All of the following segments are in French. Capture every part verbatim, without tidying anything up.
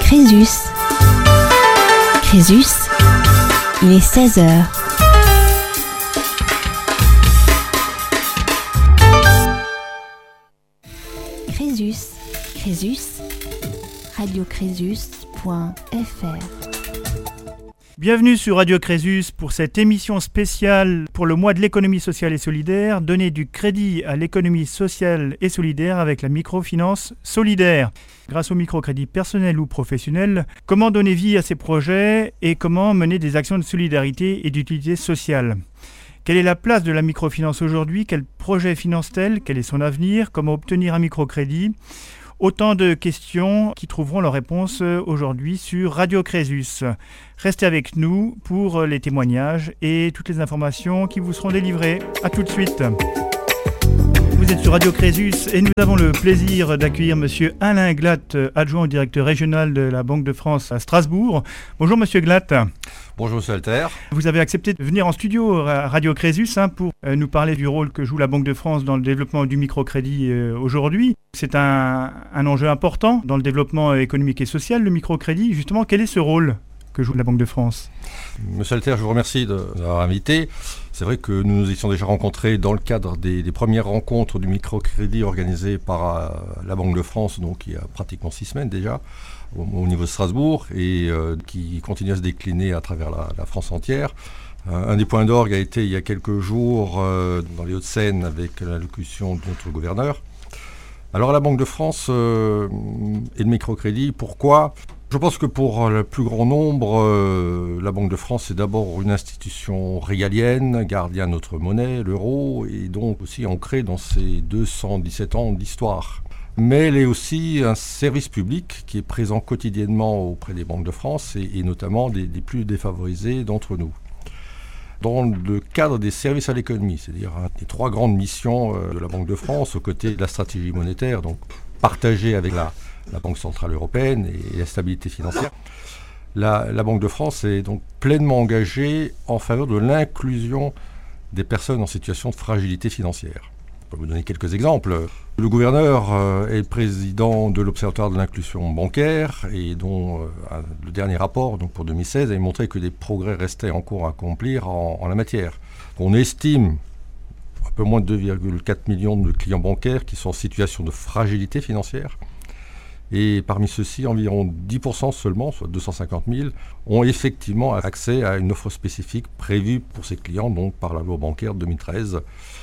Crésus. Crésus, il est seize heures. Crésus, Crésus, radio crésus point f r. Bienvenue sur Radio Crésus pour cette émission spéciale pour le mois de l'économie sociale et solidaire, donner du crédit à l'économie sociale et solidaire avec la microfinance solidaire. Grâce au microcrédit personnel ou professionnel, comment donner vie à ces projets et comment mener des actions de solidarité et d'utilité sociale. Quelle est la place de la microfinance aujourd'hui? Quel projet finance-t-elle? Quel est son avenir? Comment obtenir un microcrédit? Autant de questions qui trouveront leur réponse aujourd'hui sur Radio Crésus. Restez avec nous pour les témoignages et toutes les informations qui vous seront délivrées. A tout de suite. Vous êtes sur Radio Crésus et nous avons le plaisir d'accueillir Monsieur Alain Glatt, adjoint au directeur régional de la Banque de France à Strasbourg. Bonjour Monsieur Glatt. Bonjour Monsieur Alter. Vous avez accepté de venir en studio à Radio Crésus hein, pour euh, nous parler du rôle que joue la Banque de France dans le développement du microcrédit euh, aujourd'hui. C'est un, un enjeu important dans le développement économique et social, le microcrédit. Justement, quel est ce rôle que joue la Banque de France? Monsieur Alter, je vous remercie de nous avoir invité. C'est vrai que nous nous étions déjà rencontrés dans le cadre des, des premières rencontres du microcrédit organisées par euh, la Banque de France, donc il y a pratiquement six semaines déjà, au, au niveau de Strasbourg, et euh, qui continue à se décliner à travers la, la France entière. Euh, un des points d'orgue a été il y a quelques jours euh, dans les Hauts-de-Seine avec l'allocution de notre gouverneur. Alors la Banque de France euh, et le microcrédit, pourquoi ? Je pense que pour le plus grand nombre, euh, la Banque de France est d'abord une institution régalienne, gardien de notre monnaie, l'euro, et donc aussi ancrée dans ses deux cent dix-sept ans d'histoire. Mais elle est aussi un service public qui est présent quotidiennement auprès des banques de France et, et notamment des, des plus défavorisés d'entre nous. Dans le cadre des services à l'économie, c'est-à-dire hein, les trois grandes missions euh, de la Banque de France, aux côtés de la stratégie monétaire, donc partagée avec la, la Banque centrale européenne et, et la stabilité financière, la, la Banque de France est donc pleinement engagée en faveur de l'inclusion des personnes en situation de fragilité financière. Je peux vous donner quelques exemples. Le gouverneur euh, est le président de l'Observatoire de l'inclusion bancaire et dont euh, le dernier rapport, donc pour deux mille seize, a montré que des progrès restaient encore à accomplir en, en la matière. On estime un peu moins de deux virgule quatre millions de clients bancaires qui sont en situation de fragilité financière. Et parmi ceux-ci, environ dix pour cent seulement, soit deux cent cinquante mille, ont effectivement accès à une offre spécifique prévue pour ces clients, donc par la loi bancaire de deux mille treize.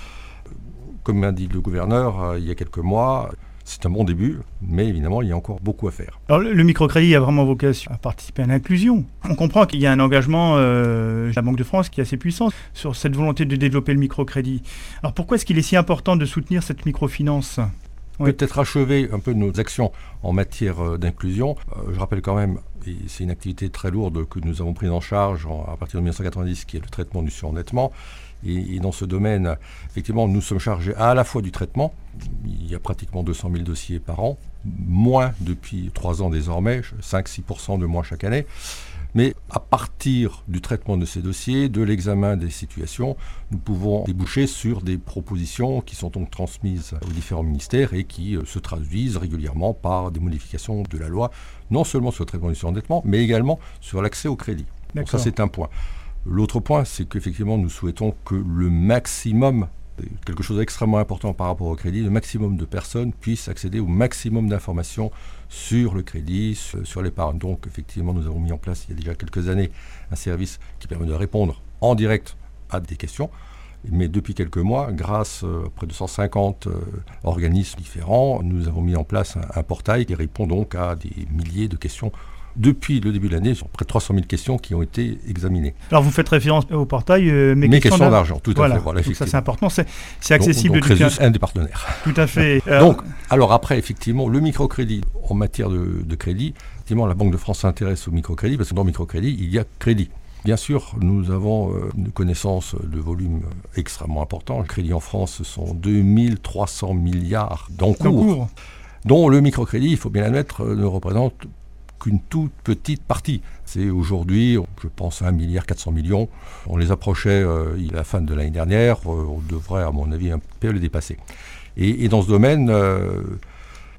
Comme m'a dit le gouverneur euh, il y a quelques mois, c'est un bon début, mais évidemment, il y a encore beaucoup à faire. Alors, le microcrédit a vraiment vocation à participer à l'inclusion. On comprend qu'il y a un engagement euh, de la Banque de France qui est assez puissant sur cette volonté de développer le microcrédit. Alors, pourquoi est-ce qu'il est si important de soutenir cette microfinance ? Oui. Peut-être achever un peu nos actions en matière euh, d'inclusion. Euh, je rappelle quand même, et c'est une activité très lourde que nous avons prise en charge en, à partir de dix-neuf cent quatre-vingt-dix, qui est le traitement du surendettement. Et, et dans ce domaine, effectivement, nous sommes chargés à la fois du traitement. Il y a pratiquement deux cent mille dossiers par an, moins depuis trois ans désormais, cinq à six pour cent de moins chaque année. Mais à partir du traitement de ces dossiers, de l'examen des situations, nous pouvons déboucher sur des propositions qui sont donc transmises aux différents ministères et qui euh, se traduisent régulièrement par des modifications de la loi, non seulement sur le traitement du surendettement, mais également sur l'accès au crédit. Donc ça, c'est un point. L'autre point, c'est qu'effectivement, nous souhaitons que le maximum, quelque chose d'extrêmement important par rapport au crédit, le maximum de personnes puissent accéder au maximum d'informations sur le crédit, sur, sur l'épargne. Donc, effectivement, nous avons mis en place, il y a déjà quelques années, un service qui permet de répondre en direct à des questions. Mais depuis quelques mois, grâce à euh, près de cent cinquante euh, organismes différents, nous avons mis en place un, un portail qui répond donc à des milliers de questions. Depuis le début de l'année, sur près de trois cent mille questions qui ont été examinées. Alors vous faites référence au portail euh, Mes, Mes questions, questions d'argent, tout à voilà. fait. Voilà, donc ça c'est important, c'est, c'est accessible. Donc, donc Crésus, un des partenaires. Tout à fait. Euh... Donc, alors après, effectivement, le microcrédit, en matière de, de crédit, effectivement, la Banque de France s'intéresse au microcrédit, parce que dans le microcrédit, il y a crédit. Bien sûr, nous avons euh, une connaissance de volume extrêmement important. Le crédit en France, ce sont deux mille trois cents milliards d'encours, d'encours. dont le microcrédit, il faut bien l'admettre, ne représente qu'une toute petite partie. C'est aujourd'hui, je pense, un milliard quatre cents millions. On les approchait euh, à la fin de l'année dernière. Euh, on devrait, à mon avis, un peu les dépasser. Et, et dans ce domaine, euh,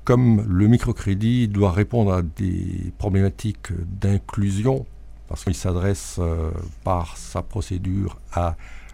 comme le microcrédit doit répondre à des problématiques d'inclusion, parce qu'il s'adresse euh, par sa procédure à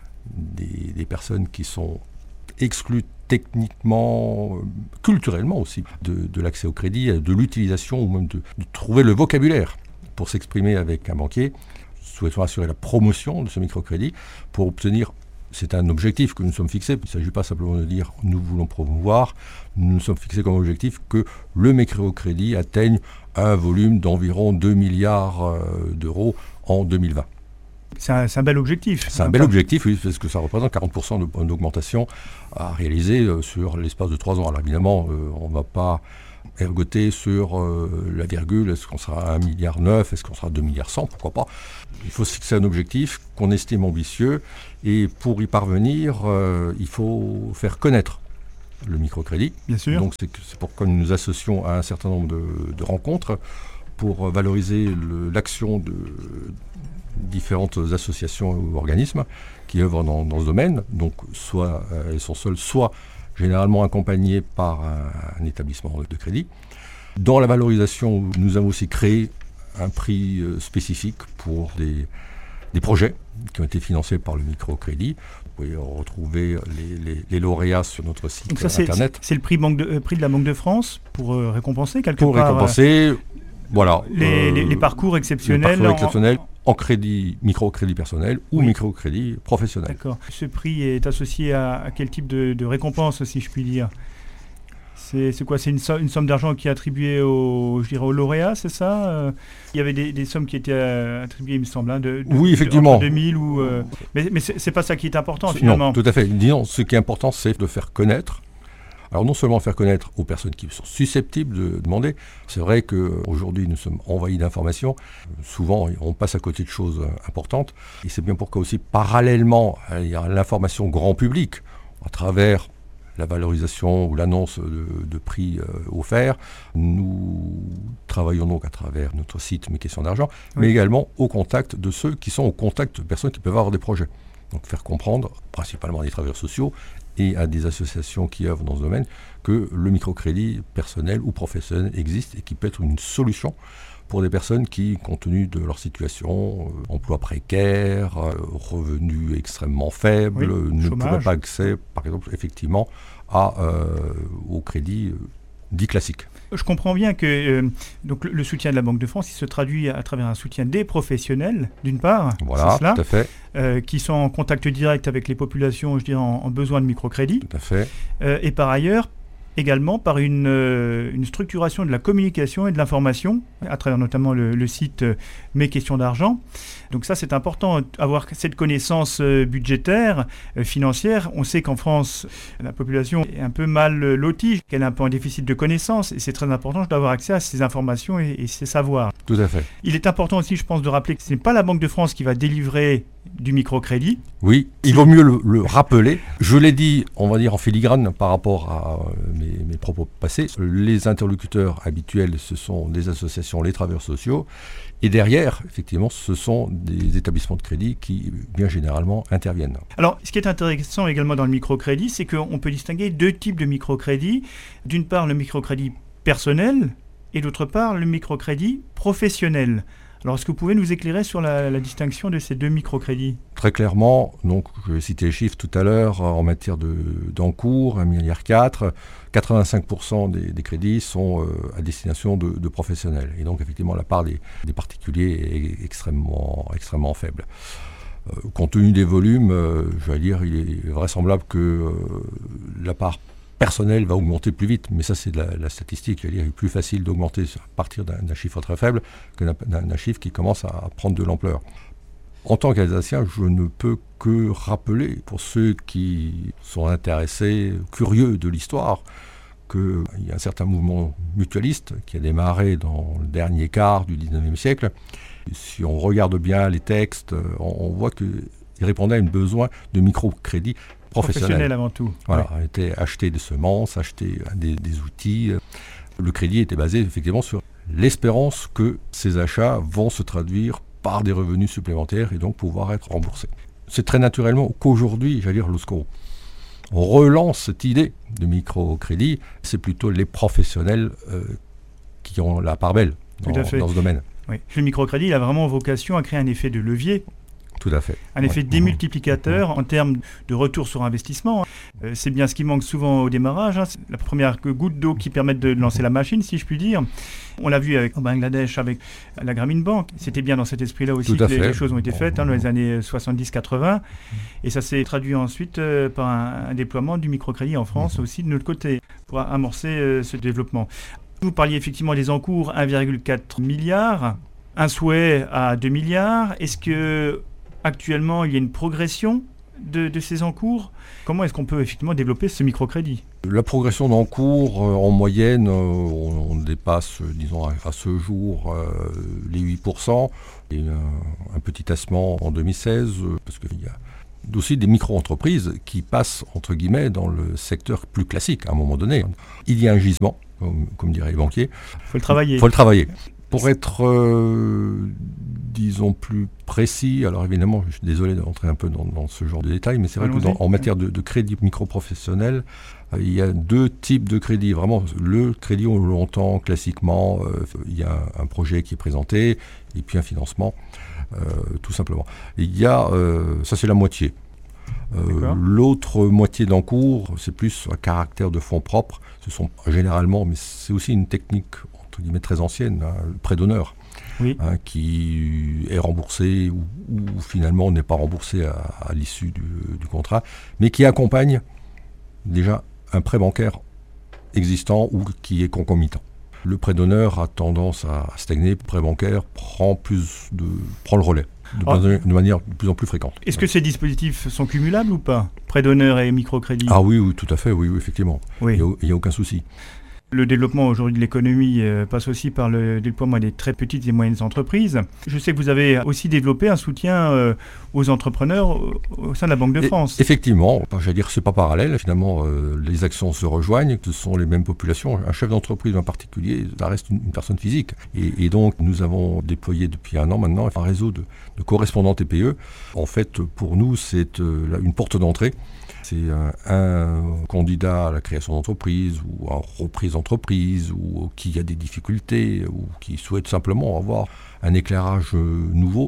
des, des personnes qui sont exclues techniquement, euh, culturellement aussi, de, de l'accès au crédit, de l'utilisation ou même de, de trouver le vocabulaire pour s'exprimer avec un banquier. Souhaitons assurer la promotion de ce microcrédit pour obtenir, c'est un objectif que nous sommes fixés, il ne s'agit pas simplement de dire nous voulons promouvoir, nous nous sommes fixés comme objectif que le microcrédit atteigne un volume d'environ deux milliards euh, d'euros en deux mille vingt. C'est un, c'est un bel objectif. C'est un bel objectif, oui, parce que ça représente quarante pour cent d'augmentation à réaliser euh, sur l'espace de trois ans. Alors évidemment, euh, on ne va pas ergoter sur euh, la virgule, est-ce qu'on sera à un virgule neuf milliard, est-ce qu'on sera à deux milliards cent, pourquoi pas. Il faut se fixer un objectif qu'on estime ambitieux, et pour y parvenir, euh, il faut faire connaître le microcrédit. Bien sûr. Donc c'est, c'est pourquoi nous nous associons à un certain nombre de, de rencontres pour valoriser le, l'action de différentes associations ou organismes qui œuvrent dans, dans ce domaine. Donc soit euh, elles sont seules, soit généralement accompagnées par un, un établissement de crédit. Dans la valorisation, nous avons aussi créé un prix euh, spécifique pour des, des projets qui ont été financés par le microcrédit. Vous pouvez retrouver les, les, les lauréats sur notre site Donc ça, c'est, internet. C'est, c'est le prix, banque de, euh, prix de la Banque de France pour euh, récompenser quelque pour part. Pour récompenser, euh, voilà. Les, euh, les, les parcours exceptionnels. Les parcours en, exceptionnels en crédit, microcrédit personnel ou oui. microcrédit professionnel. D'accord. Ce prix est associé à, à quel type de, de récompense, si je puis dire ? C'est, c'est quoi ? C'est une, so- une somme d'argent qui est attribuée aux, je dirais, aux lauréats, c'est ça ? euh, Il y avait des, des sommes qui étaient euh, attribuées, il me semble, hein, de, de, oui, effectivement. De, deux mille ou. Euh, mais mais c'est, c'est pas ça qui est important finalement. Non, tout à fait. Disons, ce qui est important, c'est de faire connaître. Alors non seulement faire connaître aux personnes qui sont susceptibles de demander. C'est vrai qu'aujourd'hui, nous sommes envahis d'informations. Souvent, on passe à côté de choses importantes. Et c'est bien pourquoi aussi, parallèlement à l'information grand public, à travers la valorisation ou l'annonce de, de prix euh, offerts, nous travaillons donc à travers notre site Mes questions d'argent, oui. mais également au contact de ceux qui sont au contact de personnes qui peuvent avoir des projets. Donc faire comprendre, principalement à des travailleurs sociaux et à des associations qui œuvrent dans ce domaine, que le microcrédit personnel ou professionnel existe et qui peut être une solution pour des personnes qui, compte tenu de leur situation, euh, emploi précaire, euh, revenus extrêmement faibles, oui, ne chômage. pourraient pas accéder, par exemple, effectivement, à, euh, au crédit euh, dit classique. Je comprends bien que euh, donc, le, le soutien de la Banque de France, il se traduit à, à travers un soutien des professionnels, d'une part, voilà, c'est cela, tout à fait. Euh, qui sont en contact direct avec les populations, je dirais, en, en besoin de microcrédit. Tout à fait. Euh, et par ailleurs, également par une, euh, une structuration de la communication et de l'information, à travers notamment le, le site euh, Mes questions d'argent. Donc ça, c'est important, avoir cette connaissance euh, budgétaire, euh, financière. On sait qu'en France, la population est un peu mal euh, lotie, qu'elle est un peu en déficit de connaissances, et c'est très important d'avoir accès à ces informations et, et ces savoirs. Tout à fait. Il est important aussi, je pense, de rappeler que ce n'est pas la Banque de France qui va délivrer du microcrédit. Oui, il vaut mieux le, le rappeler. Je l'ai dit, on va dire en filigrane par rapport à euh, mes, mes propos passés. Les interlocuteurs habituels, ce sont des associations, les travailleurs sociaux. Et derrière, effectivement, ce sont des établissements de crédit qui, bien généralement, interviennent. Alors, ce qui est intéressant également dans le microcrédit, c'est qu'on peut distinguer deux types de microcrédit. D'une part, le microcrédit personnel et d'autre part, le microcrédit professionnel. Alors, est-ce que vous pouvez nous éclairer sur la, la distinction de ces deux microcrédits ? Très clairement, donc, je vais citer les chiffres tout à l'heure, en matière de, d'encours, un virgule quatre milliard, quatre-vingt-cinq pour cent des, des crédits sont euh, à destination de, de professionnels. Et donc, effectivement, la part des, des particuliers est extrêmement, extrêmement faible. Euh, compte tenu des volumes, euh, je vais dire, il est vraisemblable que euh, la part personnel va augmenter plus vite, mais ça c'est de la, la statistique. Il est plus facile d'augmenter à partir d'un, d'un chiffre très faible que d'un, d'un chiffre qui commence à prendre de l'ampleur. En tant qu'Alsacien, je ne peux que rappeler, pour ceux qui sont intéressés, curieux de l'histoire, qu'il y a un certain mouvement mutualiste qui a démarré dans le dernier quart du dix-neuvième siècle. Si on regarde bien les textes, on, on voit qu'ils répondaient à un besoin de microcrédit professionnel. Professionnel avant tout. Voilà, oui. était acheter des semences, acheter des, des outils. Le crédit était basé effectivement sur l'espérance que ces achats vont se traduire par des revenus supplémentaires et donc pouvoir être remboursés. C'est très naturellement qu'aujourd'hui, j'allais dire, lorsqu'on on relance cette idée de microcrédit. C'est plutôt les professionnels euh, qui ont la part belle dans, dans ce domaine. Oui. Le microcrédit il a vraiment vocation à créer un effet de levier. Tout à fait. Un effet ouais. démultiplicateur mmh. en termes de retour sur investissement. Euh, c'est bien ce qui manque souvent au démarrage. Hein. C'est la première goutte d'eau qui permet de lancer la machine, si je puis dire. On l'a vu avec, au Bangladesh avec la Grameen Bank. C'était bien dans cet esprit-là aussi que les, les choses ont été faites hein, dans les années soixante-dix quatre-vingts. Et ça s'est traduit ensuite euh, par un, un déploiement du microcrédit en France mmh. aussi de notre côté pour amorcer euh, ce développement. Vous parliez effectivement des encours, un virgule quatre milliard, un souhait à deux milliards. Est-ce que actuellement, il y a une progression de, de ces encours. Comment est-ce qu'on peut effectivement développer ce microcrédit ? La progression d'encours, euh, en moyenne, euh, on, on dépasse, euh, disons, à, à ce jour, euh, les huit pour cent. Et euh, un petit tassement en deux mille seize, euh, parce qu'il y a aussi des micro-entreprises qui passent, entre guillemets, dans le secteur plus classique, à un moment donné. Il y a un gisement, comme, comme diraient les banquiers. Il faut le travailler. Il faut le travailler. Pour être, euh, disons, plus précis, alors évidemment, je suis désolé d'entrer un peu dans, dans ce genre de détails, mais c'est vrai Allons-y. que dans, en matière de, de crédit micro-professionnel, euh, il y a deux types de crédits. Vraiment, le crédit, on l'entend classiquement, euh, il y a un projet qui est présenté, et puis un financement, euh, tout simplement. Et il y a, euh, ça c'est la moitié. Euh, l'autre moitié d'encours, c'est plus un caractère de fonds propres. Ce sont généralement, mais c'est aussi une technique entre guillemets très ancienne, hein, le prêt d'honneur, oui. hein, qui est remboursé ou, ou finalement n'est pas remboursé à, à l'issue du, du contrat, mais qui accompagne déjà un prêt bancaire existant ou qui est concomitant. Le prêt d'honneur a tendance à stagner, le prêt bancaire prend, plus de, prend le relais. De, ah. de manière de plus en plus fréquente. Est-ce que ces dispositifs sont cumulables ou pas ? Prêt d'honneur et microcrédit ? Ah oui, oui, tout à fait, oui, oui effectivement. Oui. Il n'y a, a aucun souci. Le développement aujourd'hui de l'économie euh, passe aussi par le déploiement des très petites et moyennes entreprises. Je sais que vous avez aussi développé un soutien euh, aux entrepreneurs au, au sein de la Banque de France. Et, effectivement, j'allais dire que ce n'est pas parallèle. Finalement, euh, les actions se rejoignent, ce sont les mêmes populations. Un chef d'entreprise en particulier, ça reste une, une personne physique. Et, et donc, nous avons déployé depuis un an maintenant un réseau de, de correspondants T P E. En fait, pour nous, c'est euh, une porte d'entrée. C'est un, un candidat à la création d'entreprise ou à reprise d'entreprise ou qui a des difficultés ou qui souhaite simplement avoir un éclairage euh, nouveau,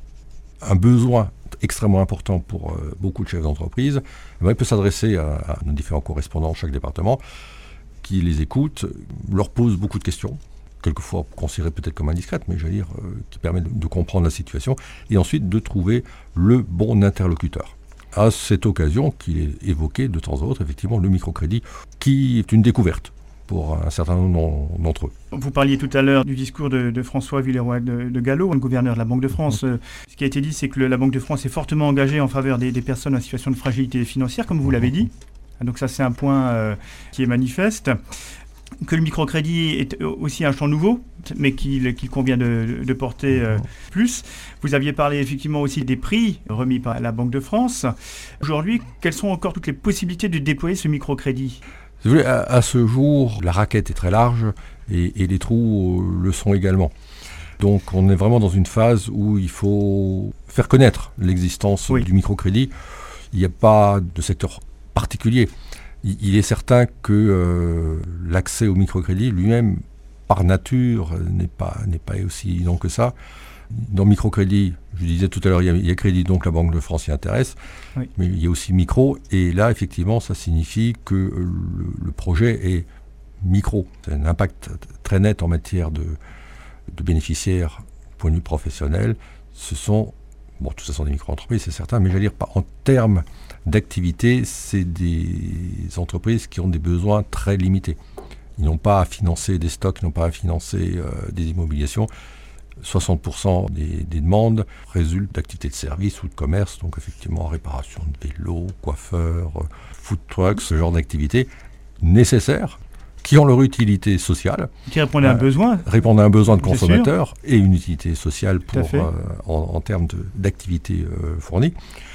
un besoin extrêmement important pour euh, beaucoup de chefs d'entreprise. Il peut s'adresser à, à nos différents correspondants de chaque département qui les écoutent, leur posent beaucoup de questions, quelquefois considérées peut-être comme indiscrètes, mais je veux dire, euh, qui permettent de, de comprendre la situation et ensuite de trouver le bon interlocuteur. À cette occasion qu'il est évoqué de temps en temps, effectivement, le microcrédit, qui est une découverte pour un certain nombre d'entre eux. Vous parliez tout à l'heure du discours de, de François Villeroy de, de Galhau, le gouverneur de la Banque de France. Mmh. Ce qui a été dit, c'est que le, la Banque de France est fortement engagée en faveur des, des personnes en situation de fragilité financière, comme vous l'avez dit. Donc ça, c'est un point euh, qui est manifeste. Que le microcrédit est aussi un champ nouveau, mais qu'il, qu'il convient de, de porter euh, plus. Vous aviez parlé effectivement aussi des prix remis par la Banque de France. Aujourd'hui, quelles sont encore toutes les possibilités de déployer ce microcrédit ? à, à ce jour, la raquette est très large et, et les trous euh, le sont également. Donc on est vraiment dans une phase où il faut faire connaître l'existence oui. du microcrédit. Il n'y a pas de secteur particulier. Il est certain que euh, l'accès au microcrédit lui-même, par nature, n'est pas, n'est pas aussi évident que ça. Dans microcrédit, je disais tout à l'heure, il y a, il y a crédit, donc la Banque de France s'y intéresse, oui. mais il y a aussi micro, et là, effectivement, ça signifie que le, le projet est micro. C'est un impact très net en matière de, de bénéficiaires, point de vue professionnel. Ce sont, bon, tout ça sont des micro-entreprises, c'est certain, mais j'allais dire, en termes d'activité, c'est des entreprises qui ont des besoins très limités. Ils n'ont pas à financer des stocks, ils n'ont pas à financer euh, des immobilisations. soixante pour cent des, des demandes résultent d'activités de service ou de commerce, donc effectivement réparation de vélos, coiffeurs, food trucks, ce genre d'activités nécessaires, qui ont leur utilité sociale. Qui répondent à un euh, besoin. Répondent à un besoin de consommateurs et une utilité sociale pour, euh, en, en termes de, d'activités euh, fournies.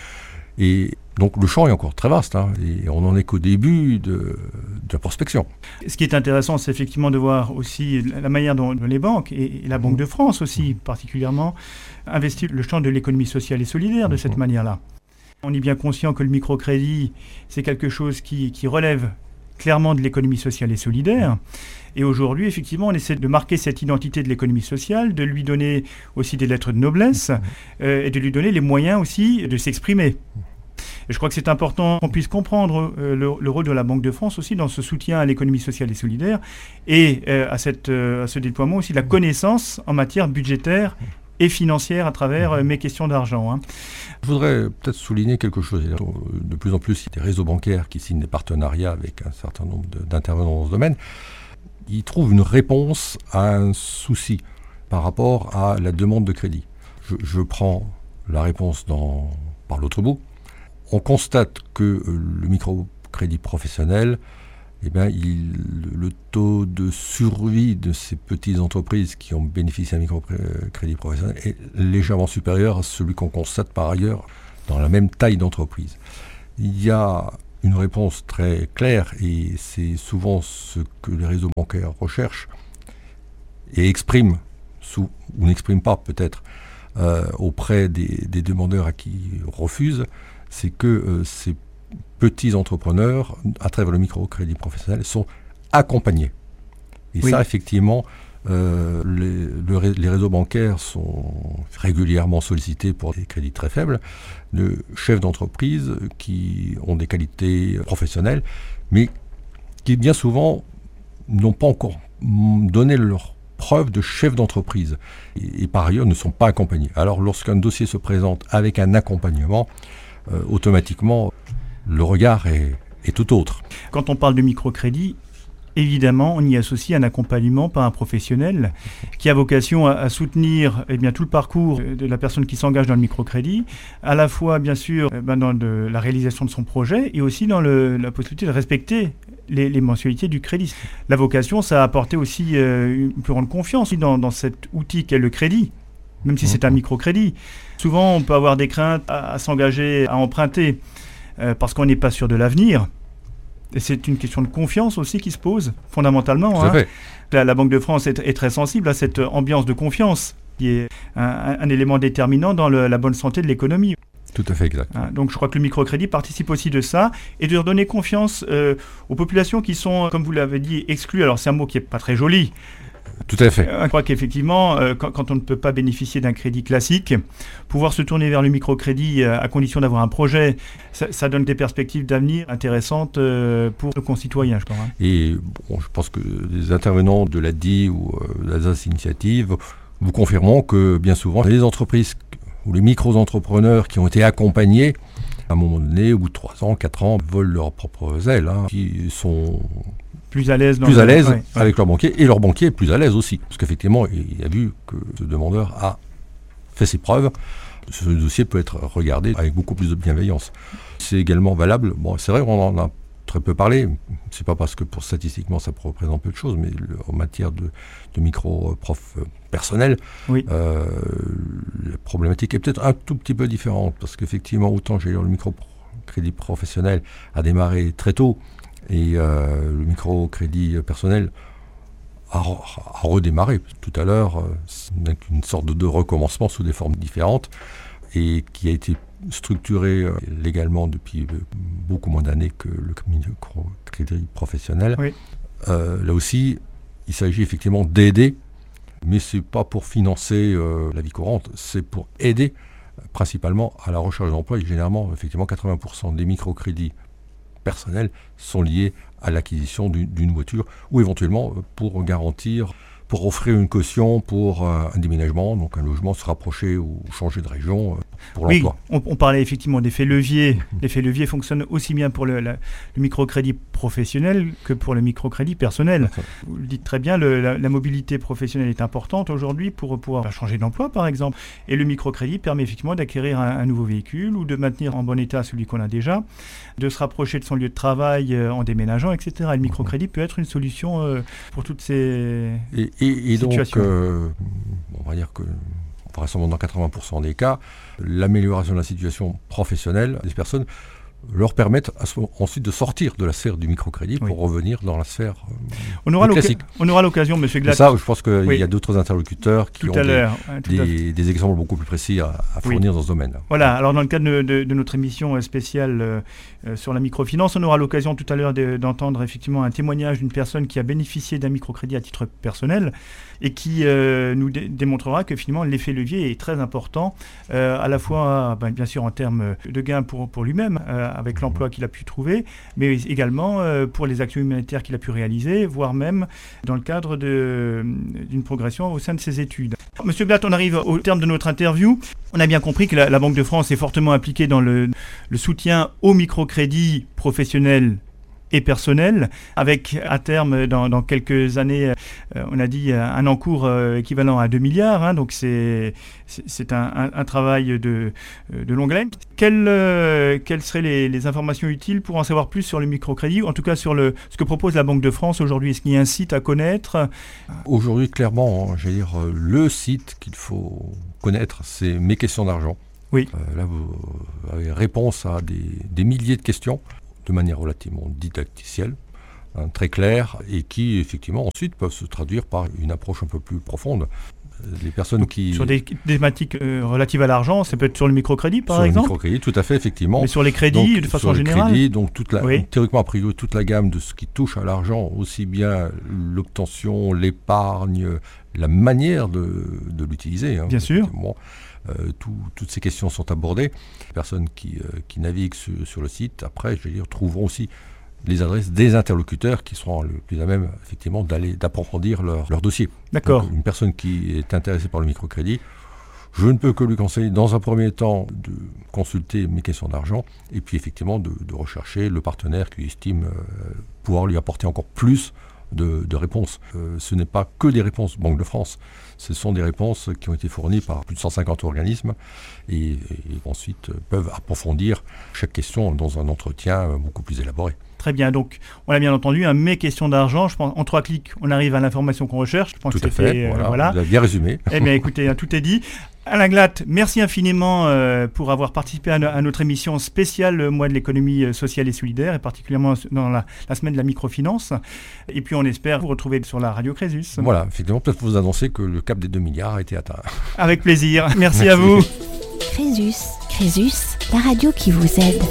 Et donc le champ est encore très vaste, hein, et on n'en est qu'au début de, de la prospection. Ce qui est intéressant, c'est effectivement de voir aussi la manière dont les banques, et, et la Banque de France aussi mmh. particulièrement, investissent le champ de l'économie sociale et solidaire de mmh. cette manière-là. On est bien conscient que le microcrédit, c'est quelque chose qui, qui relève clairement de l'économie sociale et solidaire. Et aujourd'hui, effectivement, on essaie de marquer cette identité de l'économie sociale, de lui donner aussi des lettres de noblesse euh, et de lui donner les moyens aussi de s'exprimer. Et je crois que c'est important qu'on puisse comprendre euh, le, le rôle de la Banque de France aussi dans ce soutien à l'économie sociale et solidaire et euh, à, cette, euh, à ce déploiement aussi de la connaissance en matière budgétaire et financière à travers euh, mes questions d'argent. Hein. Je voudrais peut-être souligner quelque chose. De plus en plus, il y a des réseaux bancaires qui signent des partenariats avec un certain nombre de, d'intervenants dans ce domaine. Ils trouvent une réponse à un souci par rapport à la demande de crédit. Je, je prends la réponse dans, par l'autre bout. On constate que le microcrédit professionnel, eh bien, il, le taux de survie de ces petites entreprises qui ont bénéficié d'un microcrédit professionnel est légèrement supérieur à celui qu'on constate par ailleurs dans la même taille d'entreprise. Il y a une réponse très claire et c'est souvent ce que les réseaux bancaires recherchent et expriment, sous, ou n'expriment pas peut-être, euh, auprès des, des demandeurs à qui ils refusent, c'est que euh, ces petits entrepreneurs, à travers le microcrédit professionnel, sont accompagnés. Et oui. ça, effectivement, euh, les, le, les réseaux bancaires sont régulièrement sollicités pour des crédits très faibles, de chefs d'entreprise qui ont des qualités professionnelles, mais qui bien souvent n'ont pas encore donné leur preuve de chef d'entreprise et, et par ailleurs ne sont pas accompagnés. Alors lorsqu'un dossier se présente avec un accompagnement, euh, automatiquement, le regard est, est tout autre. Quand on parle de microcrédit, évidemment, on y associe un accompagnement par un professionnel qui a vocation à, à soutenir eh bien, tout le parcours de la personne qui s'engage dans le microcrédit, à la fois, bien sûr, eh bien, dans de, la réalisation de son projet et aussi dans le, la possibilité de respecter les, les mensualités du crédit. La vocation, ça a apporté aussi euh, une plus grande confiance dans, dans cet outil qu'est le crédit, même si c'est un microcrédit. Souvent, on peut avoir des craintes à, à s'engager, à emprunter, euh, parce qu'on n'est pas sûr de l'avenir. Et c'est une question de confiance aussi qui se pose, fondamentalement. Hein. La, la Banque de France est, est très sensible à cette ambiance de confiance, qui est un, un, un élément déterminant dans le, la bonne santé de l'économie. Tout à fait exact. Hein, donc je crois que le microcrédit participe aussi de ça, et de redonner confiance euh, aux populations qui sont, comme vous l'avez dit, exclues. Alors c'est un mot qui n'est pas très joli. Tout à fait. Je crois qu'effectivement, euh, quand, quand on ne peut pas bénéficier d'un crédit classique, pouvoir se tourner vers le microcrédit euh, à condition d'avoir un projet, ça, ça donne des perspectives d'avenir intéressantes euh, pour nos concitoyens, je crois. Hein. Et bon, je pense que les intervenants de l'A D I ou euh, de l'Alsace Initiative vous confirmeront que bien souvent, les entreprises ou les micro-entrepreneurs qui ont été accompagnés, à un moment donné, au bout de trois ans, quatre ans, volent leurs propres ailes, hein, qui sont... plus à l'aise, dans plus le... à l'aise ouais, avec ouais. leur banquier, et leur banquier est plus à l'aise aussi. Parce qu'effectivement, il a vu que ce demandeur a fait ses preuves. Ce dossier peut être regardé avec beaucoup plus de bienveillance. C'est également valable, bon, c'est vrai qu'on en a très peu parlé, c'est pas parce que pour statistiquement ça représente peu de choses, mais le, en matière de, de micro-prof personnel, oui. euh, la problématique est peut-être un tout petit peu différente, parce qu'effectivement, autant j'ai le micro-crédit professionnel a démarré très tôt, et euh, le microcrédit personnel a, a redémarré tout à l'heure, euh, une sorte de, de recommencement sous des formes différentes, et qui a été structuré euh, légalement depuis euh, beaucoup moins d'années que le microcrédit professionnel. Oui. Euh, là aussi, il s'agit effectivement d'aider, mais ce n'est pas pour financer euh, la vie courante, c'est pour aider euh, principalement à la recherche d'emploi, et généralement, effectivement, quatre-vingts pour cent des microcrédits personnels sont liés à l'acquisition d'une, d'une voiture ou éventuellement pour garantir, pour offrir une caution pour euh, un déménagement, donc un logement, se rapprocher ou changer de région euh, pour oui, l'emploi. On, on parlait effectivement d'effets leviers. Mmh. L'effet levier fonctionne aussi bien pour le, la, le microcrédit professionnel que pour le microcrédit personnel. D'accord. Vous le dites très bien, le, la, la mobilité professionnelle est importante aujourd'hui pour pouvoir changer d'emploi par exemple. Et le microcrédit permet effectivement d'acquérir un, un nouveau véhicule ou de maintenir en bon état celui qu'on a déjà, de se rapprocher de son lieu de travail euh, en déménageant, et cetera. Et le microcrédit mmh. peut être une solution euh, pour toutes ces... Et, Et, et donc, euh, on va dire que, vraisemblablement dans quatre-vingts pour cent des cas, l'amélioration de la situation professionnelle des personnes leur permettre à ce, ensuite de sortir de la sphère du microcrédit pour oui. revenir dans la sphère euh, on aura classique. On aura l'occasion, M. Glatt. Et ça, je pense qu'il oui. y a d'autres interlocuteurs qui tout ont à des, ouais, tout des, des exemples beaucoup plus précis à, à fournir oui. dans ce domaine. Voilà, alors dans le cadre de, de, de notre émission spéciale euh, euh, sur la microfinance, on aura l'occasion tout à l'heure de, d'entendre effectivement un témoignage d'une personne qui a bénéficié d'un microcrédit à titre personnel et qui euh, nous dé- démontrera que finalement l'effet levier est très important, euh, à la fois ben, bien sûr en termes de gains pour, pour lui-même, euh, avec l'emploi qu'il a pu trouver, mais également euh, pour les actions humanitaires qu'il a pu réaliser, voire même dans le cadre de, d'une progression au sein de ses études. Monsieur Glatt, on arrive au terme de notre interview. On a bien compris que la, la Banque de France est fortement impliquée dans le, le soutien au microcrédit professionnel et personnel, avec à terme, dans, dans quelques années, euh, on a dit un encours euh, équivalent à deux milliards, hein, donc c'est, c'est, c'est un, un, un travail de, de longue haleine. Quelles, euh, quelles seraient les, les informations utiles pour en savoir plus sur le microcrédit, en tout cas sur le, ce que propose la Banque de France aujourd'hui? Est-ce qu'il y a un site à connaître? Aujourd'hui, clairement, hein, je vais dire, le site qu'il faut connaître, c'est Mes questions d'argent. Oui. Euh, là, vous avez réponse à des, des milliers de questions, de manière relativement didacticielle, hein, très claire, et qui, effectivement, ensuite peuvent se traduire par une approche un peu plus profonde. Les personnes donc, qui... Sur des thématiques euh, relatives à l'argent, ça peut être sur le microcrédit, par sur exemple? Sur le microcrédit, tout à fait, effectivement. Mais sur les crédits, donc, de façon sur les générale crédits, donc toute la, oui. théoriquement, a priori, toute la gamme de ce qui touche à l'argent, aussi bien l'obtention, l'épargne, la manière de, de l'utiliser. Hein, bien sûr. Euh, tout, toutes ces questions sont abordées. Les personnes qui, euh, qui naviguent sur, sur le site, après, je vais dire, trouveront aussi les adresses des interlocuteurs qui seront le plus à même, effectivement, d'aller, d'approfondir leur, leur dossier. D'accord. Donc, une personne qui est intéressée par le microcrédit, je ne peux que lui conseiller, dans un premier temps, de consulter Mes questions d'argent, et puis, effectivement, de, de rechercher le partenaire qui estime euh, pouvoir lui apporter encore plus De, de réponses. Euh, ce n'est pas que des réponses Banque de France, ce sont des réponses qui ont été fournies par plus de cent cinquante organismes et, et ensuite euh, peuvent approfondir chaque question dans un entretien euh, beaucoup plus élaboré. Très bien, donc on l'a bien entendu, hein, Mes questions d'argent, je pense en trois clics, on arrive à l'information qu'on recherche. Je pense tout que à fait, fait, voilà, euh, voilà. Vous avez bien résumé. Eh bien écoutez, hein, tout est dit. Alain Glatt, merci infiniment euh, pour avoir participé à, no- à notre émission spéciale le mois de l'économie sociale et solidaire, et particulièrement dans la, la semaine de la microfinance. Et puis on espère vous retrouver sur la radio Crésus. Voilà, effectivement, peut-être vous annoncer que le cap des deux milliards a été atteint. Avec plaisir, merci, merci. à vous. Crésus, Crésus, la radio qui vous aide.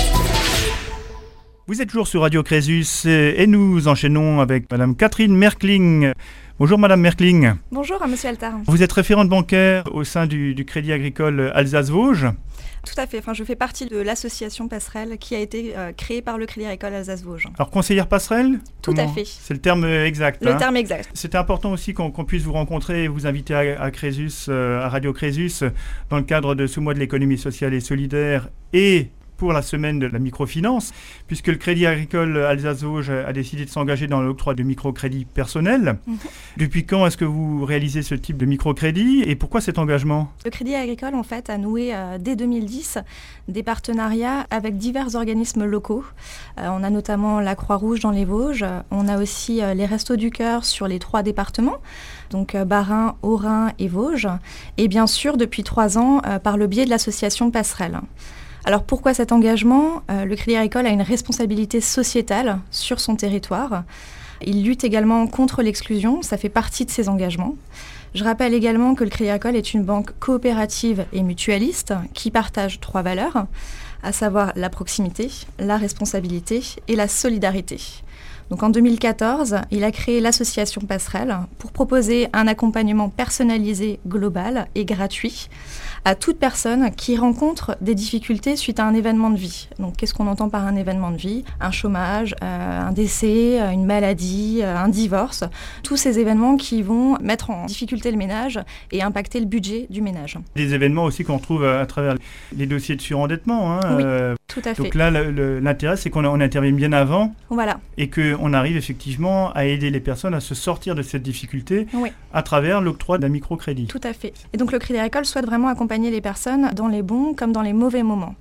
Vous êtes toujours sur Radio Crésus et nous enchaînons avec Madame Catherine Merkling. Bonjour Madame Merkling. Bonjour à Monsieur Altar. Vous êtes référente bancaire au sein du, du Crédit Agricole Alsace-Vosges. Tout à fait, enfin, je fais partie de l'association Passerelle qui a été euh, créée par le Crédit Agricole Alsace-Vosges. Alors conseillère passerelle? Tout Comment? à fait. C'est le terme exact. Le hein. terme exact. C'était important aussi qu'on, qu'on puisse vous rencontrer et vous inviter à, à Crésus, euh, à Radio Crésus, dans le cadre de ce mois de l'économie sociale et solidaire et pour la semaine de la microfinance, puisque le Crédit Agricole Alsace-Vosges a décidé de s'engager dans l'octroi de microcrédits personnels. Mmh. Depuis quand est-ce que vous réalisez ce type de microcrédit et pourquoi cet engagement? Le Crédit Agricole, en fait, a noué euh, dès deux mille dix des partenariats avec divers organismes locaux. Euh, on a notamment la Croix-Rouge dans les Vosges, on a aussi euh, les Restos du Cœur sur les trois départements, donc euh, Bas-Rhin, Haut-Rhin et Vosges, et bien sûr depuis trois ans euh, par le biais de l'association Passerelle. Alors pourquoi cet engagement ? euh, Le Crédit Agricole a une responsabilité sociétale sur son territoire. Il lutte également contre l'exclusion, ça fait partie de ses engagements. Je rappelle également que le Crédit Agricole est une banque coopérative et mutualiste qui partage trois valeurs, à savoir la proximité, la responsabilité et la solidarité. Donc en deux mille quatorze, il a créé l'association Passerelle pour proposer un accompagnement personnalisé, global et gratuit à toute personne qui rencontre des difficultés suite à un événement de vie. Donc qu'est-ce qu'on entend par un événement de vie ? Un chômage, euh, un décès, une maladie, euh, un divorce. Tous ces événements qui vont mettre en difficulté le ménage et impacter le budget du ménage. Des événements aussi qu'on retrouve à travers les dossiers de surendettement. Hein, oui, euh, tout à fait. Donc là, le, le, l'intérêt, c'est qu'on on intervient bien avant. Voilà. Et qu'on arrive effectivement à aider les personnes à se sortir de cette difficulté oui. à travers l'octroi d'un microcrédit. Tout à fait. Et donc le Crédit Agricole souhaite vraiment accompagner les personnes dans les bons comme dans les mauvais moments.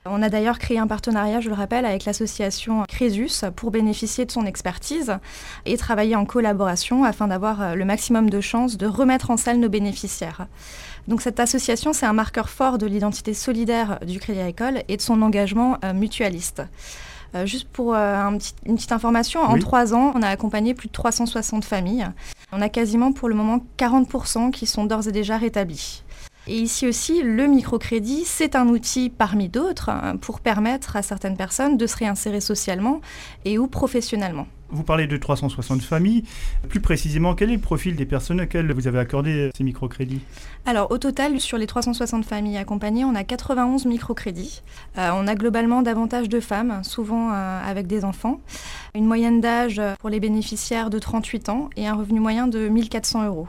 On a d'ailleurs créé un partenariat, je le rappelle, avec l'association Crésus pour bénéficier de son expertise et travailler en collaboration afin d'avoir le maximum de chances de remettre en selle nos bénéficiaires. Donc cette association, c'est un marqueur fort de l'identité solidaire du Crédit Agricole et de son engagement euh, mutualiste. Euh, juste pour euh, un petit, une petite information, en oui. trois ans, on a accompagné plus de trois cent soixante familles. On a quasiment pour le moment quarante pour cent qui sont d'ores et déjà rétablis. Et ici aussi, le microcrédit, c'est un outil parmi d'autres pour permettre à certaines personnes de se réinsérer socialement et ou professionnellement. Vous parlez de trois cent soixante familles. Plus précisément, quel est le profil des personnes auxquelles vous avez accordé ces microcrédits ? Alors, au total, sur les trois cent soixante familles accompagnées, on a quatre-vingt-onze microcrédits. Euh, on a globalement davantage de femmes, souvent euh, avec des enfants. Une moyenne d'âge pour les bénéficiaires de trente-huit ans et un revenu moyen de mille quatre cents euros.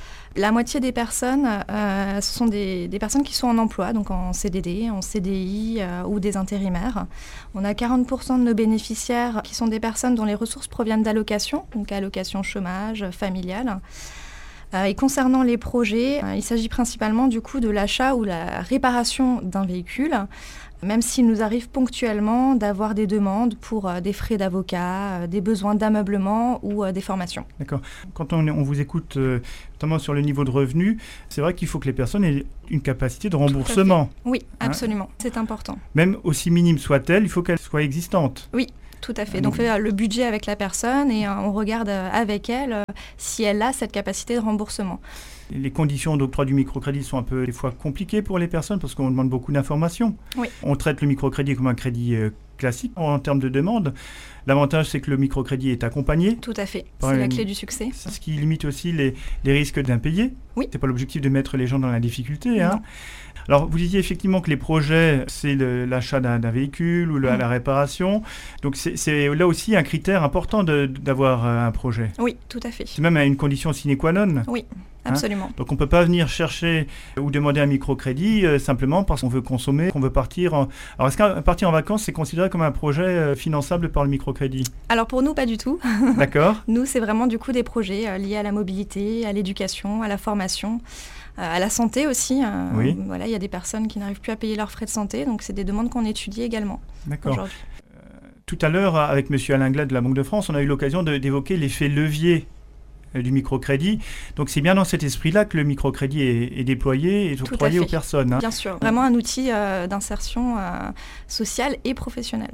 La moitié des personnes, euh, ce sont des, des personnes qui sont en emploi, donc en C D D, en C D I euh, ou des intérimaires. On a quarante pour cent de nos bénéficiaires qui sont des personnes dont les ressources proviennent d'allocations, donc allocations chômage, familiales. Euh, et concernant les projets, euh, il s'agit principalement du coup de l'achat ou la réparation d'un véhicule, même s'il nous arrive ponctuellement d'avoir des demandes pour euh, des frais d'avocat, euh, des besoins d'ameublement ou euh, des formations. D'accord. Quand on, on vous écoute, euh, notamment sur le niveau de revenu, c'est vrai qu'il faut que les personnes aient une capacité de remboursement. Oui, Hein ? absolument. C'est important. Même aussi minime soit-elle, il faut qu'elle soit existante. Oui. Tout à fait. Donc, on fait le budget avec la personne et euh, on regarde euh, avec elle euh, si elle a cette capacité de remboursement. Les conditions d'octroi du microcrédit sont un peu des fois compliquées pour les personnes parce qu'on demande beaucoup d'informations. Oui. On traite le microcrédit comme un crédit euh, classique en termes de demande. L'avantage, c'est que le microcrédit est accompagné. Tout à fait. Par C'est une- la clé du succès. C'est ce qui limite aussi les, les risques d'impayés. Oui. Ce n'est pas l'objectif de mettre les gens dans la difficulté. Hein. Non. Alors, vous disiez effectivement que les projets, c'est le- l'achat d'un, d'un véhicule ou le- Mm. la réparation. Donc, c'est, c'est là aussi un critère important de- d'avoir euh, un projet. Oui, tout à fait. C'est même une condition sine qua non. Oui, absolument. Donc on ne peut pas venir chercher ou demander un microcrédit euh, simplement parce qu'on veut consommer, qu'on veut partir en... Alors est-ce qu'un partir en vacances, c'est considéré comme un projet euh, finançable par le microcrédit ? Alors pour nous, pas du tout. D'accord ? Nous, c'est vraiment du coup des projets euh, liés à la mobilité, à l'éducation, à la formation, euh, à la santé aussi. euh, Oui. Voilà, il y a des personnes qui n'arrivent plus à payer leurs frais de santé, donc c'est des demandes qu'on étudie également D'accord. aujourd'hui. Tout à l'heure, avec M. Alain Glade de la Banque de France, on a eu l'occasion de- d'évoquer l'effet levier euh, du microcrédit. Donc c'est bien dans cet esprit-là que le microcrédit est, est déployé et Tout à octroyé aux fait. personnes. hein. Bien sûr, vraiment un outil euh, d'insertion euh, sociale et professionnelle.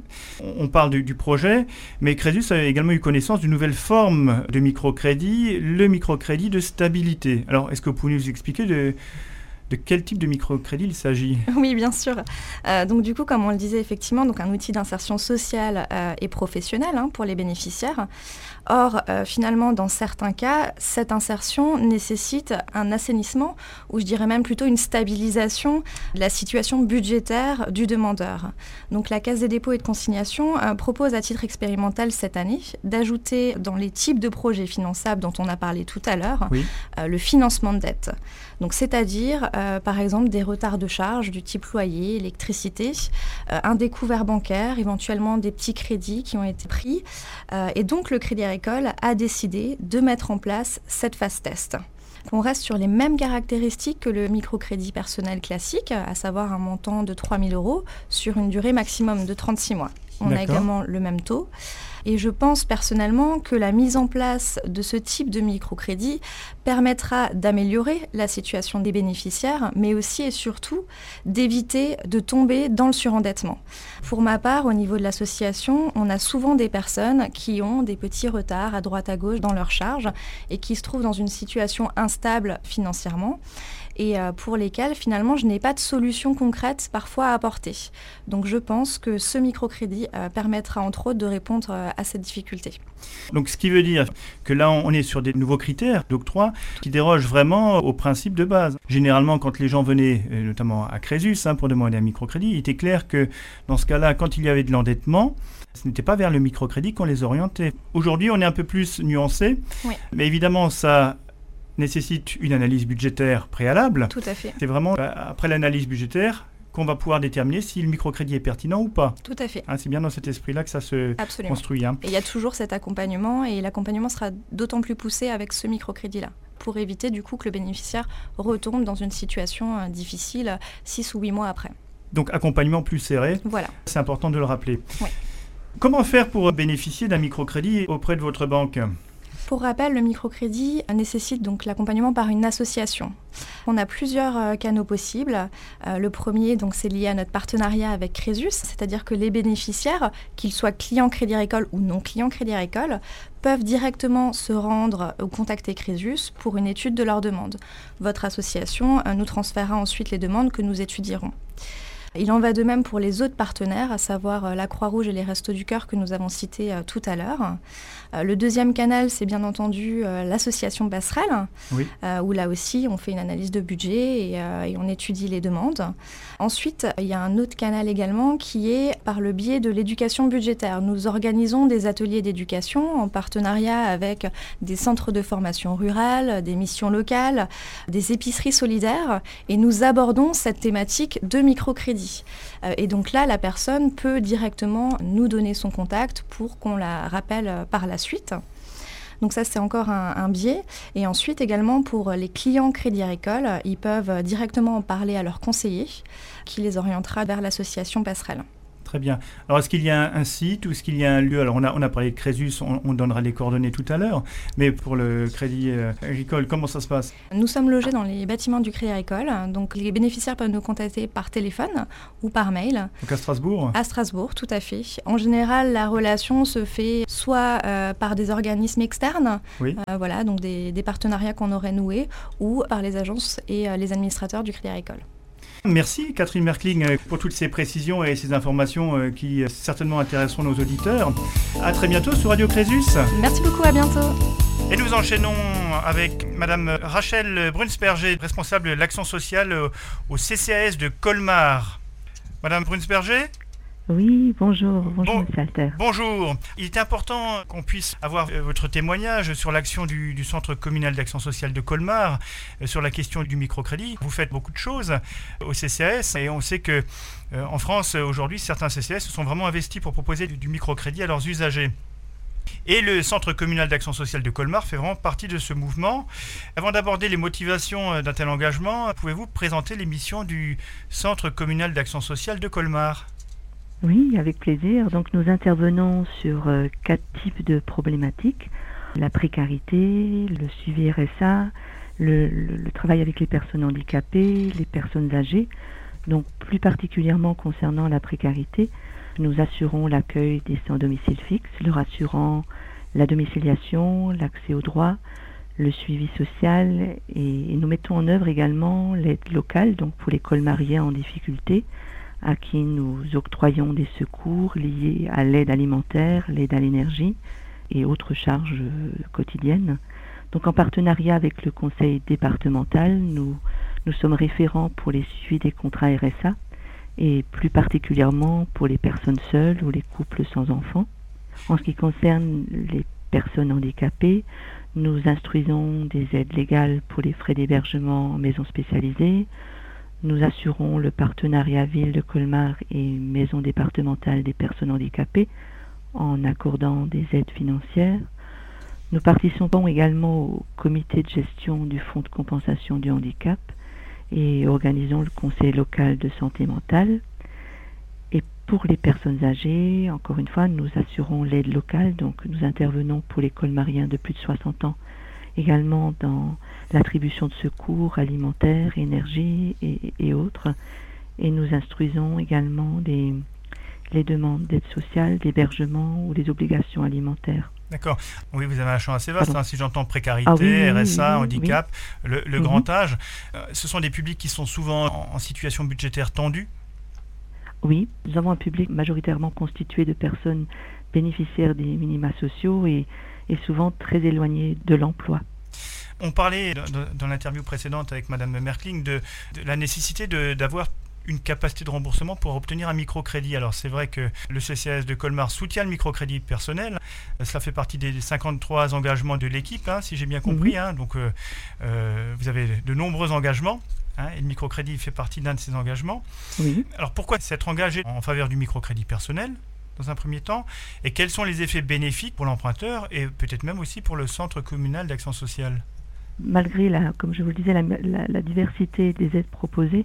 On on parle du, du projet, mais Crésus a également eu connaissance d'une nouvelle forme de microcrédit, le microcrédit de stabilité. Alors, est-ce que vous pouvez nous expliquer de, de quel type de microcrédit il s'agit ? Oui, bien sûr. Euh, donc du coup, comme on le disait effectivement, donc un outil d'insertion sociale euh, et professionnelle hein, pour les bénéficiaires. Or, euh, finalement, dans certains cas, cette insertion nécessite un assainissement, ou je dirais même plutôt une stabilisation de la situation budgétaire du demandeur. Donc la Caisse des dépôts et de consignation euh, propose à titre expérimental cette année d'ajouter dans les types de projets finançables dont on a parlé tout à l'heure, Oui. euh, le financement de dette. Donc, c'est-à-dire, euh, par exemple, des retards de charges du type loyer, électricité, euh, un découvert bancaire, éventuellement des petits crédits qui ont été pris. Euh, et donc, le Crédit Agricole a décidé de mettre en place cette phase test. On reste sur les mêmes caractéristiques que le microcrédit personnel classique, à savoir un montant de trois mille euros sur une durée maximum de trente-six mois. On a D'accord. également le même taux. Et je pense personnellement que la mise en place de ce type de microcrédit permettra d'améliorer la situation des bénéficiaires, mais aussi et surtout d'éviter de tomber dans le surendettement. Pour ma part, au niveau de l'association, on a souvent des personnes qui ont des petits retards à droite à gauche dans leurs charges et qui se trouvent dans une situation instable financièrement, et euh, pour lesquelles finalement je n'ai pas de solution concrète parfois à apporter. Donc je pense que ce microcrédit euh, permettra entre autres de répondre euh, à cette difficulté. Donc ce qui veut dire que là on est sur des nouveaux critères d'octroi qui dérogent vraiment aux principes de base. Généralement quand les gens venaient, euh, notamment à Crésus, hein, pour demander un microcrédit, il était clair que dans ce cas-là, quand il y avait de l'endettement, ce n'était pas vers le microcrédit qu'on les orientait. Aujourd'hui on est un peu plus nuancé, Oui. mais évidemment ça nécessite une analyse budgétaire préalable. Tout à fait. C'est vraiment euh, après l'analyse budgétaire qu'on va pouvoir déterminer si le microcrédit est pertinent ou pas. Tout à fait. Hein, c'est bien dans cet esprit-là que ça se Absolument. construit. hein. Et il y a toujours cet accompagnement, et l'accompagnement sera d'autant plus poussé avec ce microcrédit-là, pour éviter du coup que le bénéficiaire retombe dans une situation euh, difficile six ou huit mois après. Donc accompagnement plus serré, voilà. C'est important de le rappeler. Oui. Comment faire pour bénéficier d'un microcrédit auprès de votre banque ? Pour rappel, le microcrédit nécessite donc l'accompagnement par une association. On a plusieurs euh, canaux possibles. Euh, le premier, donc, c'est lié à notre partenariat avec Crésus, c'est-à-dire que les bénéficiaires, qu'ils soient clients Crédit Agricole ou non clients Crédit Agricole, peuvent directement se rendre ou contacter Crésus pour une étude de leur demande. Votre association euh, nous transférera ensuite les demandes que nous étudierons. Il en va de même pour les autres partenaires, à savoir euh, la Croix-Rouge et les Restos du Cœur que nous avons cités euh, tout à l'heure. Euh, le deuxième canal, c'est bien entendu euh, l'association Passerelle, oui. euh, où là aussi on fait une analyse de budget et, euh, et on étudie les demandes. Ensuite, il y a un autre canal également qui est par le biais de l'éducation budgétaire. Nous organisons des ateliers d'éducation en partenariat avec des centres de formation rurale, des missions locales, des épiceries solidaires et nous abordons cette thématique de microcrédit. Et donc là, la personne peut directement nous donner son contact pour qu'on la rappelle par la suite. Donc ça, c'est encore un, un biais. Et ensuite, également, pour les clients Crédit Agricole, ils peuvent directement en parler à leur conseiller qui les orientera vers l'association Passerelle. Très bien. Alors, est-ce qu'il y a un, un site ou est-ce qu'il y a un lieu ? Alors, on a, on a parlé de Crésus, on, on donnera les coordonnées tout à l'heure. Mais pour le Crédit euh, Agricole, comment ça se passe ? Nous sommes logés dans les bâtiments du Crédit Agricole. Donc, les bénéficiaires peuvent nous contacter par téléphone ou par mail. Donc, à Strasbourg ? À Strasbourg, tout à fait. En général, la relation se fait soit euh, par des organismes externes, oui. euh, voilà, donc des, des partenariats qu'on aurait noués, ou par les agences et euh, les administrateurs du Crédit Agricole. Merci Catherine Merkling pour toutes ces précisions et ces informations qui certainement intéresseront nos auditeurs. À très bientôt sur Radio Crésus. Merci beaucoup, à bientôt. Et nous enchaînons avec Madame Rachel Brunsberger, responsable de l'action sociale au C C A S de Colmar. Madame Brunsberger ? Oui, bonjour, bonjour bon, Monsieur Alter. Bonjour. Il est important qu'on puisse avoir votre témoignage sur l'action du, du Centre communal d'action sociale de Colmar, sur la question du microcrédit. Vous faites beaucoup de choses au C C A S et on sait que euh, en France aujourd'hui, certains C C A S se sont vraiment investis pour proposer du, du microcrédit à leurs usagers. Et le Centre communal d'action sociale de Colmar fait vraiment partie de ce mouvement. Avant d'aborder les motivations d'un tel engagement, pouvez-vous présenter les missions du Centre communal d'action sociale de Colmar ? Oui, avec plaisir. Donc nous intervenons sur euh, quatre types de problématiques. La précarité, le suivi R S A, le, le, le travail avec les personnes handicapées, les personnes âgées. Donc plus particulièrement concernant la précarité, nous assurons l'accueil des sans domicile fixe, leur assurant la domiciliation, l'accès aux droits, le suivi social et, et nous mettons en œuvre également l'aide locale, donc pour les colmariens en difficulté, à qui nous octroyons des secours liés à l'aide alimentaire, l'aide à l'énergie et autres charges quotidiennes. Donc en partenariat avec le conseil départemental, nous, nous sommes référents pour les suivis des contrats R S A et plus particulièrement pour les personnes seules ou les couples sans enfants. En ce qui concerne les personnes handicapées, nous instruisons des aides légales pour les frais d'hébergement en maison spécialisée. Nous assurons le partenariat Ville de Colmar et Maison départementale des personnes handicapées en accordant des aides financières. Nous participons également au comité de gestion du Fonds de compensation du handicap et organisons le conseil local de santé mentale. Et pour les personnes âgées, encore une fois, nous assurons l'aide locale, donc nous intervenons pour les colmariens de plus de soixante ans également dans l'attribution de secours alimentaires, énergie et, et autres. Et nous instruisons également les, les demandes d'aide sociale, d'hébergement ou les obligations alimentaires. D'accord. Oui, vous avez un champ assez vaste, hein, si j'entends précarité, ah oui, R S A, oui, oui, handicap, oui. le, le mm-hmm. grand âge. Euh, ce sont des publics qui sont souvent en, en situation budgétaire tendue. Oui, nous avons un public majoritairement constitué de personnes bénéficiaires des minima sociaux et et souvent très éloignés de l'emploi. On parlait dans, dans l'interview précédente avec Madame Merkling de, de la nécessité de, d'avoir une capacité de remboursement pour obtenir un microcrédit. Alors c'est vrai que le C C A S de Colmar soutient le microcrédit personnel. Cela fait partie des cinquante-trois engagements de l'équipe, hein, si j'ai bien compris. Mmh. Hein. Donc euh, euh, vous avez de nombreux engagements. Hein, et le microcrédit fait partie d'un de ces engagements. Oui. Alors pourquoi s'être engagé en faveur du microcrédit personnel dans un premier temps, et quels sont les effets bénéfiques pour l'emprunteur et peut-être même aussi pour le Centre communal d'action sociale ? Malgré, la, comme je vous le disais, la, la, la diversité des aides proposées,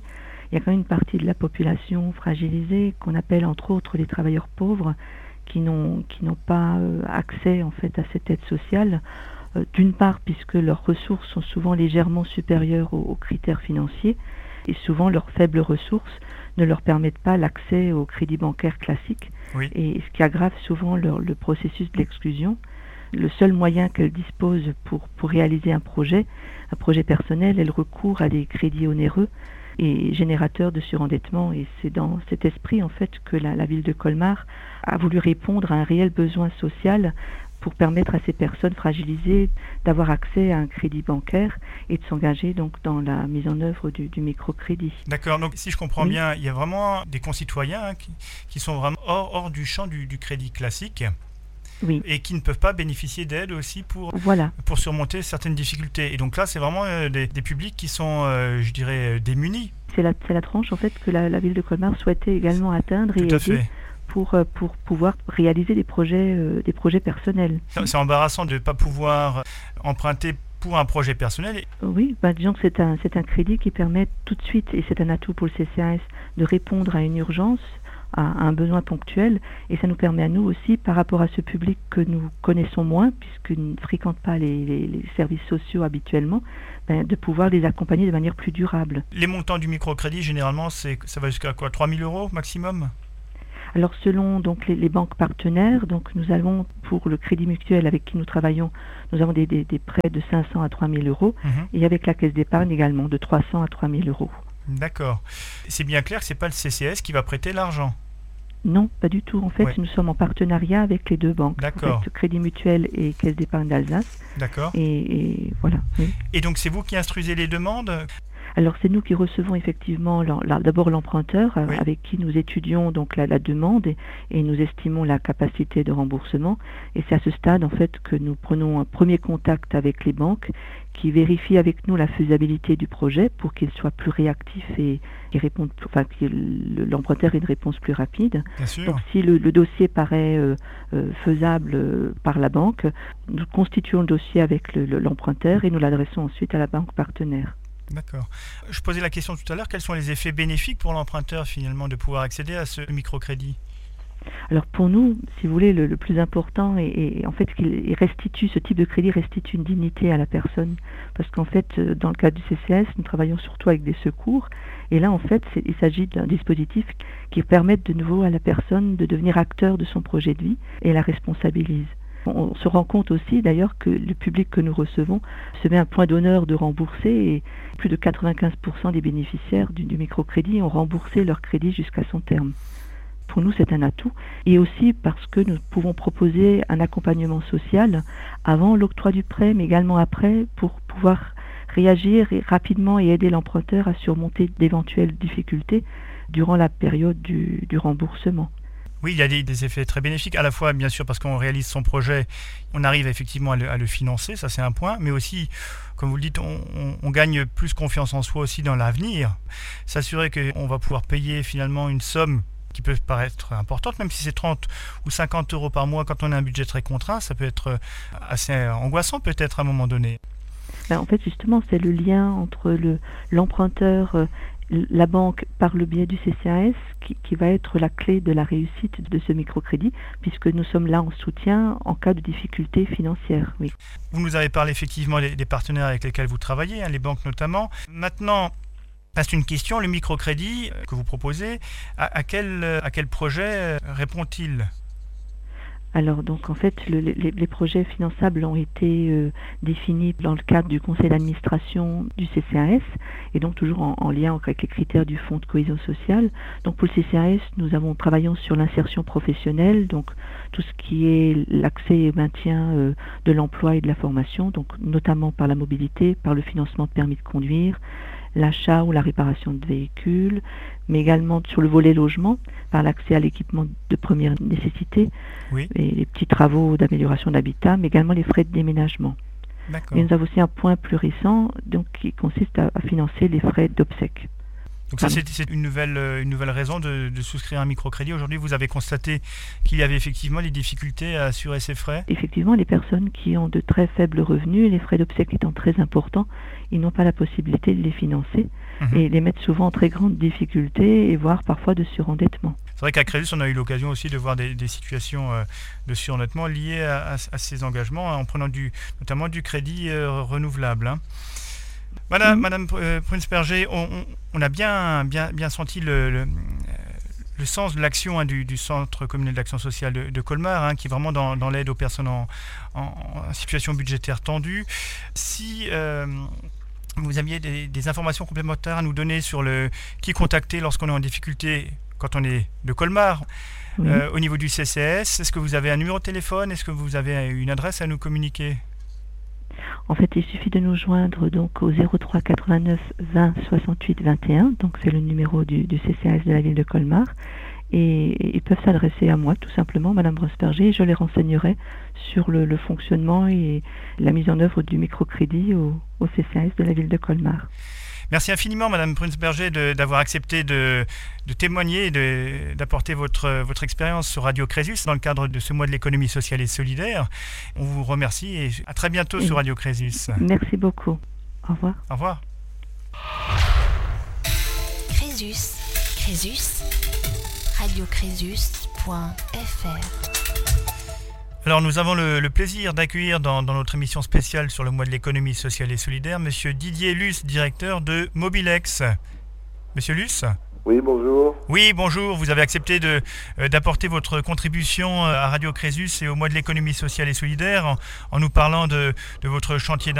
il y a quand même une partie de la population fragilisée qu'on appelle entre autres les travailleurs pauvres qui n'ont qui n'ont pas euh, accès en fait à cette aide sociale. Euh, d'une part puisque leurs ressources sont souvent légèrement supérieures aux, aux critères financiers et souvent leurs faibles ressources ne leur permettent pas l'accès au crédit bancaire classique, oui. Et ce qui aggrave souvent leur, le processus de l'exclusion. Le seul moyen qu'elles disposent pour, pour réaliser un projet, un projet personnel, elles recourent à des crédits onéreux et générateurs de surendettement. Et c'est dans cet esprit en fait que la, la ville de Colmar a voulu répondre à un réel besoin social pour permettre à ces personnes fragilisées d'avoir accès à un crédit bancaire et de s'engager donc dans la mise en œuvre du, du microcrédit. D'accord, donc si je comprends oui. bien, il y a vraiment des concitoyens hein, qui, qui sont vraiment hors, hors du champ du, du crédit classique. Oui. Et qui ne peuvent pas bénéficier d'aide aussi pour, voilà. pour surmonter certaines difficultés. Et donc là, c'est vraiment euh, des, des publics qui sont, euh, je dirais, démunis. C'est la, c'est la tranche en fait que la, la ville de Colmar souhaitait également atteindre Tout et à aider fait. Pour, pour pouvoir réaliser des projets, euh, des projets personnels. C'est, c'est embarrassant de ne pas pouvoir emprunter pour un projet personnel. Oui, bah, disons que c'est un, c'est un crédit qui permet tout de suite, et c'est un atout pour le C C A S, de répondre à une urgence, à un besoin ponctuel, et ça nous permet à nous aussi, par rapport à ce public que nous connaissons moins, puisqu'ils ne fréquentent pas les, les, les services sociaux habituellement, ben, de pouvoir les accompagner de manière plus durable. Les montants du microcrédit, généralement, c'est, ça va jusqu'à quoi, trois mille euros maximum ? Alors selon donc les, les banques partenaires, donc nous avons pour le Crédit Mutuel avec qui nous travaillons, nous avons des, des, des prêts de cinq cents à trois mille euros, mmh. et avec la Caisse d'épargne également de trois cents à trois mille euros. D'accord. C'est bien clair que ce n'est pas le C C S qui va prêter l'argent ? Non, pas du tout. En fait, ouais. nous sommes en partenariat avec les deux banques. D'accord. En fait, Crédit Mutuel et Caisse d'épargne d'Alsace. D'accord. Et, et voilà. Oui. Et donc c'est vous qui instruisez les demandes ? Alors c'est nous qui recevons effectivement la, la, d'abord l'emprunteur oui. euh, avec qui nous étudions donc la, la demande et, et nous estimons la capacité de remboursement. Et c'est à ce stade en fait que nous prenons un premier contact avec les banques qui vérifient avec nous la faisabilité du projet pour qu'il soit plus réactif et qu'il réponde, enfin que l'emprunteur ait une réponse plus rapide. Bien sûr. Donc si le, le dossier paraît euh, euh, faisable euh, par la banque, nous constituons le dossier avec le, le, l'emprunteur et nous l'adressons ensuite à la banque partenaire. D'accord. Je posais la question tout à l'heure, quels sont les effets bénéfiques pour l'emprunteur finalement de pouvoir accéder à ce microcrédit ? Alors pour nous, si vous voulez, le, le plus important est, est en fait qu'il restitue, ce type de crédit restitue une dignité à la personne. Parce qu'en fait, dans le cadre du C C S, nous travaillons surtout avec des secours. Et là, en fait, c'est, il s'agit d'un dispositif qui permet de nouveau à la personne de devenir acteur de son projet de vie et la responsabilise. On se rend compte aussi d'ailleurs que le public que nous recevons se met un point d'honneur de rembourser et plus de quatre-vingt-quinze pour cent des bénéficiaires du, du microcrédit ont remboursé leur crédit jusqu'à son terme. Pour nous, c'est un atout et aussi parce que nous pouvons proposer un accompagnement social avant l'octroi du prêt, mais également après pour pouvoir réagir rapidement et aider l'emprunteur à surmonter d'éventuelles difficultés durant la période du, du remboursement. Oui, il y a des, des effets très bénéfiques, à la fois bien sûr parce qu'on réalise son projet, on arrive effectivement à le, à le financer, ça c'est un point, mais aussi, comme vous le dites, on, on, on gagne plus confiance en soi aussi dans l'avenir, s'assurer qu'on va pouvoir payer finalement une somme qui peut paraître importante, même si c'est trente ou cinquante euros par mois quand on a un budget très contraint, ça peut être assez angoissant peut-être à un moment donné. Ben, en fait justement c'est le lien entre le, l'emprunteur, euh, la banque par le biais du C C A S qui, qui va être la clé de la réussite de ce microcrédit puisque nous sommes là en soutien en cas de difficultés financières. Oui. Vous nous avez parlé effectivement des, des partenaires avec lesquels vous travaillez, hein, les banques notamment. Maintenant, reste une question, le microcrédit que vous proposez, à, à, quel, à quel projet répond-il ? Alors donc en fait le, les, les projets finançables ont été euh, définis dans le cadre du conseil d'administration du C C A S et donc toujours en, en lien avec les critères du fonds de cohésion sociale. Donc pour le C C A S, nous avons travaillé sur l'insertion professionnelle, donc tout ce qui est l'accès et maintien euh, de l'emploi et de la formation, donc notamment par la mobilité, par le financement de permis de conduire, l'achat ou la réparation de véhicules, mais également sur le volet logement, par l'accès à l'équipement de première nécessité, oui. et les petits travaux d'amélioration d'habitat, mais également les frais de déménagement. D'accord. Et nous avons aussi un point plus récent donc, qui consiste à, à financer les frais d'obsèques. Donc ça, c'est, c'est une, nouvelle, une nouvelle raison de, de souscrire un microcrédit. Aujourd'hui, vous avez constaté qu'il y avait effectivement des difficultés à assurer ces frais. Effectivement, les personnes qui ont de très faibles revenus, les frais d'obsèques étant très importants, ils n'ont pas la possibilité de les financer mmh. et les mettent souvent en très grande difficulté et voire parfois de surendettement. C'est vrai qu'à Crésus, on a eu l'occasion aussi de voir des, des situations euh, de surendettement liées à, à, à ces engagements, hein, en prenant du, notamment du crédit euh, renouvelable. Hein. Madame, mmh. Madame euh, Prunsperger, on, on, on a bien, bien, bien senti le, le, le sens de l'action hein, du, du Centre communal d'action sociale de, de Colmar, hein, qui est vraiment dans, dans l'aide aux personnes en, en, en situation budgétaire tendue. Si euh, vous aviez des, des informations complémentaires à nous donner sur le qui contacter lorsqu'on est en difficulté, quand on est de Colmar, oui. euh, au niveau du C C S, est-ce que vous avez un numéro de téléphone? Est-ce que vous avez une adresse à nous communiquer? En fait, il suffit de nous joindre donc au zéro trois quatre-vingt-neuf vingt soixante-huit vingt et un, donc c'est le numéro du, du C C S de la ville de Colmar, et ils peuvent s'adresser à moi tout simplement, Madame Prunsperger, et je les renseignerai sur le, le fonctionnement et la mise en œuvre du microcrédit au, au C C S de la ville de Colmar. Merci infiniment, Madame Prunsperger, de, d'avoir accepté de, de témoigner et de, d'apporter votre, votre expérience sur Radio Crésus dans le cadre de ce mois de l'économie sociale et solidaire. On vous remercie et à très bientôt et sur Radio Crésus. Merci beaucoup. Au revoir. Au revoir. Crésus, Crésus, radio crésus point f r. Alors nous avons le, le plaisir d'accueillir dans, dans notre émission spéciale sur le mois de l'économie sociale et solidaire Monsieur Didier Luce, directeur de Mobilex. Monsieur Luce ? Oui, bonjour. Oui, bonjour. Vous avez accepté de, euh, d'apporter votre contribution à Radio Crésus et au mois de l'économie sociale et solidaire en, en nous parlant de, de votre chantier